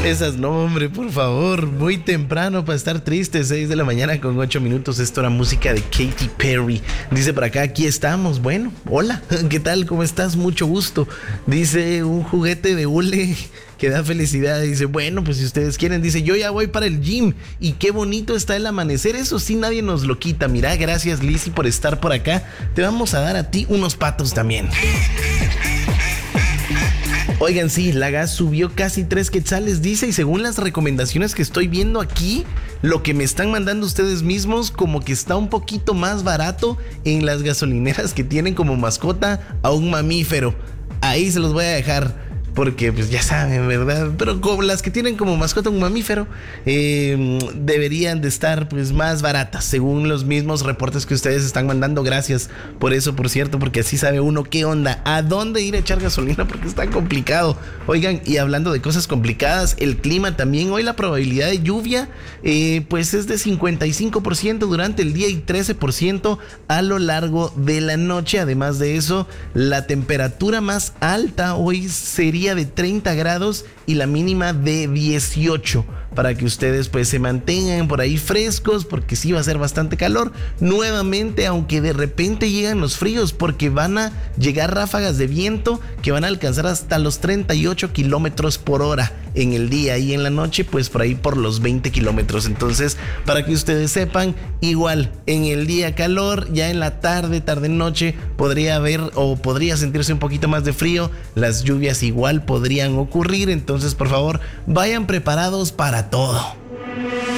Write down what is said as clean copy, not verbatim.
Esas no, hombre, por favor. Muy temprano para estar triste. 6 de la mañana con 8 minutos. Esto era música de Katy Perry. Dice por acá, aquí estamos. Bueno, hola, ¿qué tal? ¿Cómo estás? Mucho gusto. Dice un juguete de hule que da felicidad. Dice, bueno, pues si ustedes quieren. Dice, yo ya voy para el gym. Y qué bonito está el amanecer. Eso sí, nadie nos lo quita. Mira, gracias, Lizzy, por estar por acá. Te vamos a dar a ti unos patos también. Oigan, sí, la gas subió casi 3 quetzales, dice, y según las recomendaciones que estoy viendo aquí, lo que me están mandando ustedes mismos, como que está un poquito más barato en las gasolineras que tienen como mascota a un mamífero. Ahí se los voy a dejar, porque pues ya saben, ¿verdad? Pero como las que tienen como mascota un mamífero, deberían de estar pues más baratas, según los mismos reportes que ustedes están mandando. Gracias por eso, por cierto, porque así sabe uno qué onda, a dónde ir a echar gasolina, porque está complicado. Oigan, y hablando de cosas complicadas, el clima también. Hoy la probabilidad de lluvia pues es de 55% durante el día y 13% a lo largo de la noche. Además de eso, la temperatura más alta hoy sería de 30 grados y la mínima de 18, para que ustedes pues se mantengan por ahí frescos, porque sí va a ser bastante calor nuevamente, aunque de repente llegan los fríos, porque van a llegar ráfagas de viento que van a alcanzar hasta los 38 kilómetros por hora en el día, y en la noche pues por ahí por los 20 kilómetros. Entonces, para que ustedes sepan, igual en el día calor, ya en la tarde noche podría haber o podría sentirse un poquito más de frío. Las lluvias igual podrían ocurrir, entonces por favor vayan preparados para todo.